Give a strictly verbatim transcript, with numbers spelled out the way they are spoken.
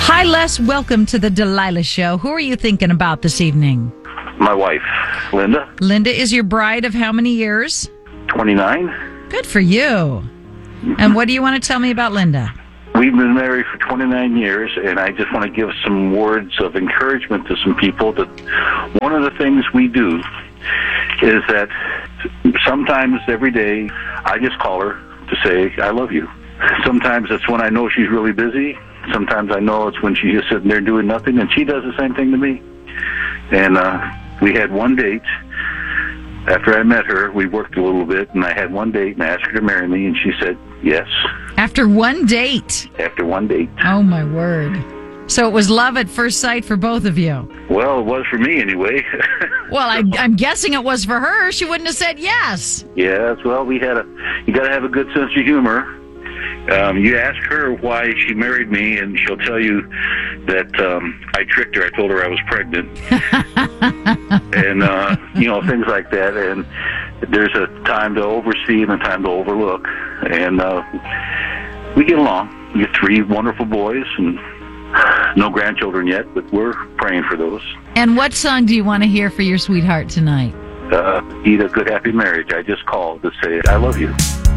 Hi, Les. Welcome to the Delilah Show. Who are you thinking about this evening? My wife, Linda. Linda is your bride of how many years? twenty-nine. Good for you. And what do you want to tell me about Linda? We've been married for twenty-nine years, and I just want to give some words of encouragement to some people that one of the things we do is that sometimes every day I just call her to say, I love you. Sometimes it's when I know she's really busy. Sometimes I know it's when she's just sitting there doing nothing, and she does the same thing to me. And uh, we had one date. After I met her, we worked a little bit, and I had one date, and I asked her to marry me, and she said yes. After one date? After one date. Oh, my word. So it was love at first sight for both of you? Well, it was for me anyway. Well, I, I'm guessing it was for her. She wouldn't have said yes. Yes, well, we had a, you got to have a good sense of humor. Um, you ask her why she married me, and she'll tell you that um, I tricked her. I told her I was pregnant. and, uh, you know, things like that. And there's a time to oversee and a time to overlook. And uh, we get along. We get three wonderful boys and no grandchildren yet, but we're praying for those. And what song do you want to hear for your sweetheart tonight? Uh, Eat a Good Happy Marriage. I just called to say I love you.